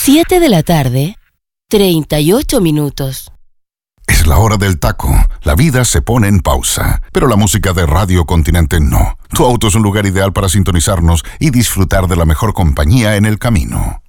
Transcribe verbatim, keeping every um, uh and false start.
siete de la tarde, treinta y ocho minutos. Es la hora del taco. La vida se pone en pausa, pero la música de Radio Continente no. Tu auto es un lugar ideal para sintonizarnos y disfrutar de la mejor compañía en el camino.